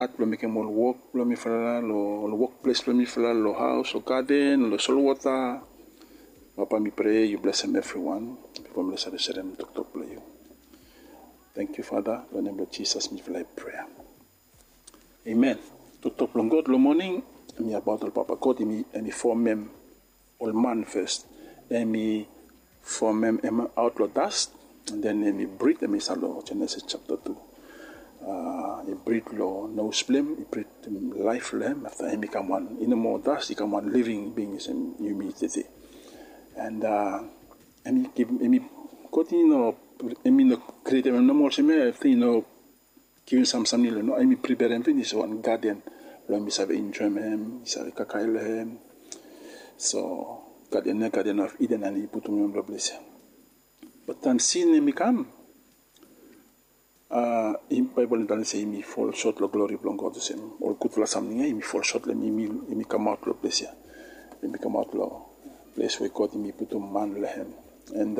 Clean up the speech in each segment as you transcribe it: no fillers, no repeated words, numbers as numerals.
lo make more work, lo me fala, lo workplace, lo me fala, lo house, lo garden, lo soil water. Papa, me pray you bless them everyone. Before me bless them, Dr. Play you. Thank you, Father. In the name of Jesus, me fly prayer. Amen. Dr. Plong God, lo morning, me about the Papa God, me form him all man first. Then me form him out lo dust, and then me breathe me salo Genesis chapter 2. He breathe lo no flame, he breathe life lem after he become one. In the more dust, he become one living beings in humility. And he give me continue no create him no more seme after give some no I prepare him finish one garden. Lo mi save enjoy him, save kakail him. So garden of Eden and he put me on bless. But then sin me come. In Bible dan say me fall short lo glory belong God to him. All good for something me fall short le me come out lo bless ya. Me come out lo bless we God me put man le him. And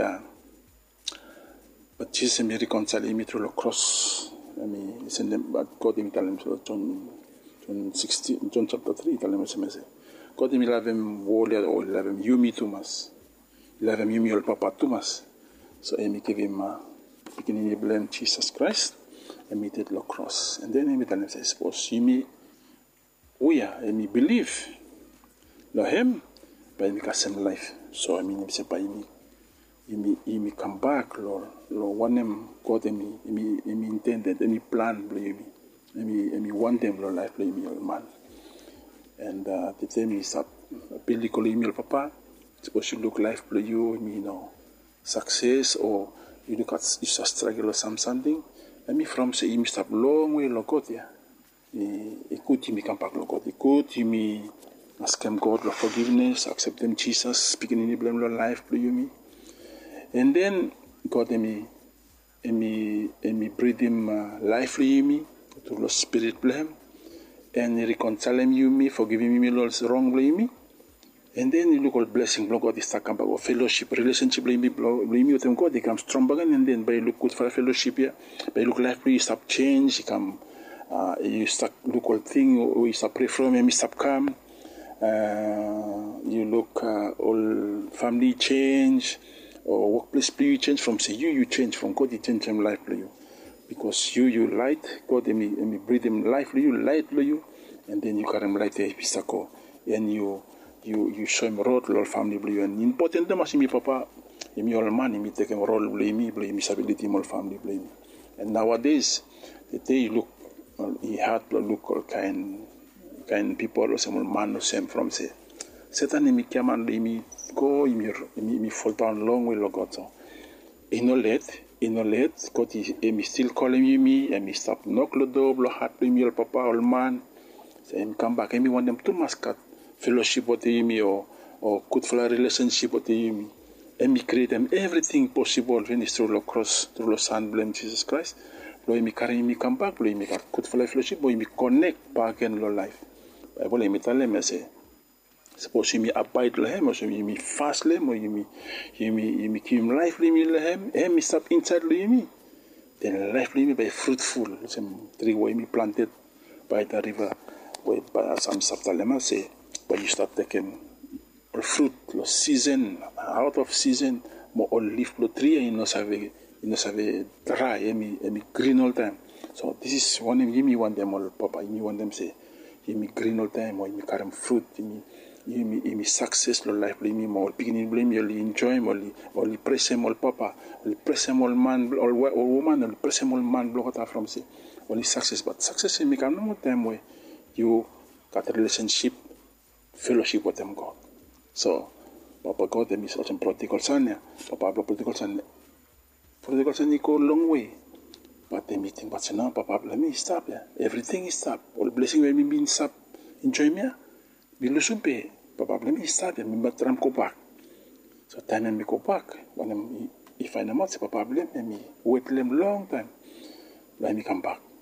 but Jesus me reconcile me through the cross. Me send them but God me tell him so John 16 John chapter 3 tell him say God me love him wholly or love him you me too much. Love him you me all papa too much. So me give him beginning to blame Jesus Christ and meet at the cross. And then I tell him, I suppose, you me, and me believe, lo him, but me cast him life. So I mean, say, by me, me come back, lo one him, God, me intended, me plan, believe me, me want them, lo life, believe me, old man. And the time is up, Billy calling me, papa, suppose you look life, believe you, me, success or you look at you struggle or something. And me from say you stop long way lo God ya. Écoute me come back lo God. Écoute me ask him God for forgiveness, accept him Jesus, speaking in blame lo life for you me. And then God me breathe him life for you me to the spirit blame and reconcile him you me, forgiving me lo wrong blame me. And then you look at blessing, God is talking about fellowship, relationship, blame me with him, God, they come strong again, and then by look good for a fellowship here, by look life, you stop change, you come, you start look all thing, or you start pray from him, you stop come, you look all family change, or workplace you change from say you change from God, you change him life for you, because you light, God, me breathe him life for you, light for you, and then you carry him light there, and you show him role to family blue and important the must me papa me all money me take him role blame me stability my family blame and nowadays the day you look he had to look all kind people or some man or same from say Satan me come and me go me fall down long way God so in no late God me still calling me and me stop knock the door blow heart me all papa all man say him come back and me want them to mascot fellowship what they me or good for a relationship what they me and me create them everything possible when it's through the cross through the son blame Jesus Christ blow me carry me come back blow me good for a fellowship blow me connect back in your life Bible me tell them I say suppose you me abide lehem or you me fast lehem or you me keep him life lehem and me stop inside me then life me by fruitful some tree where me planted by the river where by some subtalema say but you start taking fruit, the season, out of season, more olive tree, and you know, dry, and green all time. So this is one of you want them all, Papa. You want them say, you me green all time, or you me carry fruit, you me success, your life, you me more beginning, blame you enjoy, or you press him all, Papa, or you press him all man, or woman, or you press him all man, block out from say, only success, but success in me come no more time where you got a relationship. Fellowship with them God. So, Papa God, them is such a prodigal son. Papa prodigal son. Prodigal son, he go a long way. But they meeting, but say, no, Papa, let me stop. Yeah. Everything is stop. All the blessing will be stop. Enjoy me. Be lusupe. Papa, let me stop. Yeah. Me but go back. So time me go back. When if I know say, Papa, let me wait them long time. Let me come back.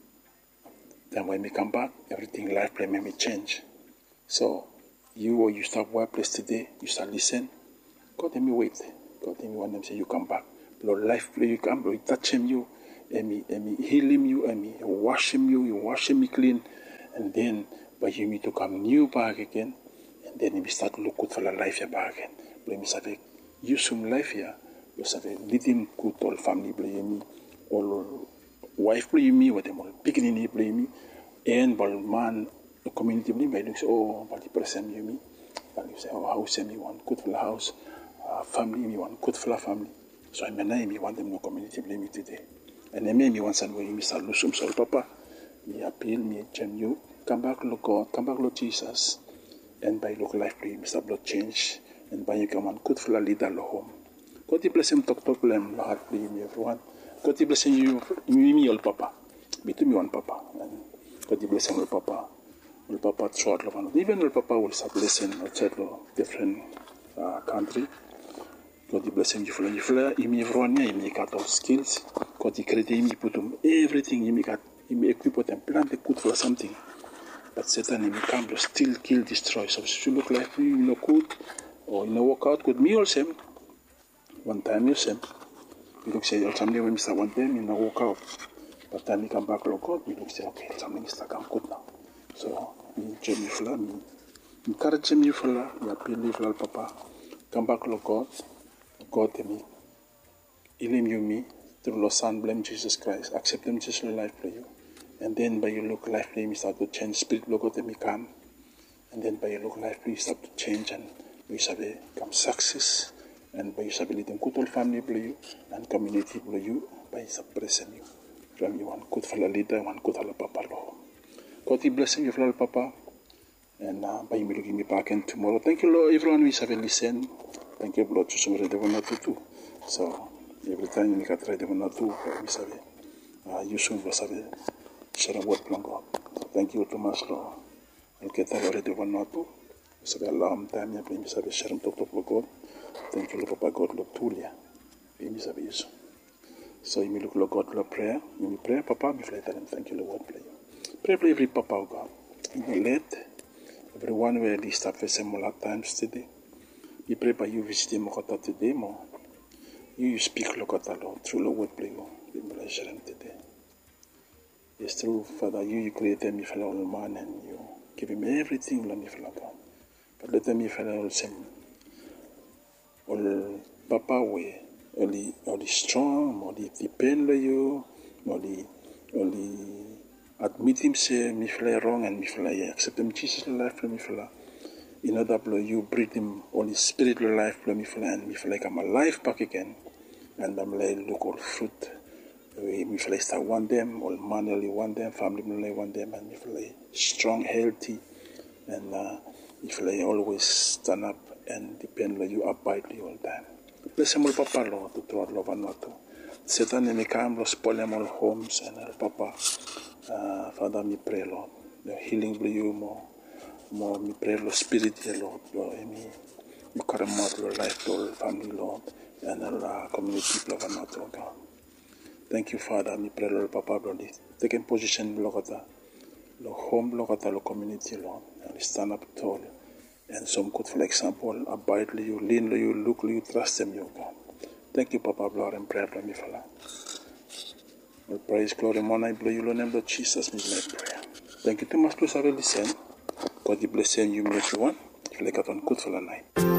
Then when me come back, everything life play me change. So, you start workplace today, you start listen. God let me wait. God let me want them say you come back. Lord life play you come, Lord touch him you, and me heal him you, and me wash him you wash him clean, And then, by you need to come new back again, and then we start to look good for the life here back again. But we say, use some life here. We say, lead him good all family, blame me, all wife blame me, what them all beginning blame me, and but man, the community blame me. Say, oh, but the person you me, and you say, oh, house me want good for the house, family me want good for the family. So I mean, me want them no community blame me today, and I mean me want some way me start lose some soul, Papa. Me appeal, me gem you, come back, Lord God, come back, Lord Jesus. And by look life play, Mr. Blood change, and by you come on good for the leader home. God bless him, talk them, heart play me, everyone. God bless you, me, all Papa. Me to me one Papa. And God bless him, all Papa. All Papa, short love. Even all Papa will start blessing outside different country. God bless him, you follow, you me everyone, you me got all skills. God create me, put them everything, you me got, you me equip them, plant the good for something. But Satan he come to steal, kill, destroy. So if you look like you no good or you no work out good, me also one time you same. You look say something when Mr. One time you no work out. But time you come back to God, you look say okay, something Mr. come good now. So me jam you fella, me encourage you fella, me appeal you fella Papa. Come back to God, God to me. Heal you me through the Son, blame Jesus Christ, accept him just your life for you. And then by your look life, you start to change. Spirit look at me come. And then by your look life, you start to change and you start to become success. And by you start to lead them good old family for you and community for you. By suppressing you. From you one good for the leader, one good for the Papa. God bless you for the Papa. And by you looking me back in tomorrow. Thank you, Lord, everyone who have listened. Thank you, Lord, to somebody they will not do. So every time you can try they will not do, we say, you soon will say. Share a word from God. Thank you, Thomas Law. I'll get that already one or two. So a long time, I bring me share and talk to God. Thank you, Papa God, Lord Tulia. So you may look, Lord God, Lord prayer. You may pray, Papa, me fly them. Thank you, Lord, play. Pray for every Papa, oh God. You may let everyone where they start facing more times today. We pray by you visiting Mokota today, more. You speak, Lord, through the word, play. We may share them today. It's true, Father, you created me for all man and you give him everything, let me for God. But let me for all same. All Papa way, only strong, only depend on you, only admit him say me for wrong and me for accept him Jesus life for me for. In order to you breathe him only spiritual life for me for and me for like I'm alive back again and I'm like look all fruit. We feel like start want them, all manually want them, family manually want them, and we feel like strong, healthy, and we feel like always stand up and depend on you, abide all the time. Bless them all, Papa, Lord, to throw love and not to. Satan may come, Lord, spoil them all homes, and Papa, Father, me pray, Lord, the healing for you more, me pray, Lord, spirit, Lord, me carry out your life, to all family, Lord, and all community, Lord, and not, oh God. Thank you, Father. Me pray, Lord, Papa, Lord. Take in position, Lord, the home, Lord, the community, Lord. And stand up tall. And some could, for example, abide you, lean you, look you, trust them, you, God. Thank you, Papa, Lord, and pray for me, Father. All praise, glory, and honor, I bless you, Lord, name of Jesus, me prayer. Thank you too much, to have listened. God bless you, everyone. You like it on good for the night.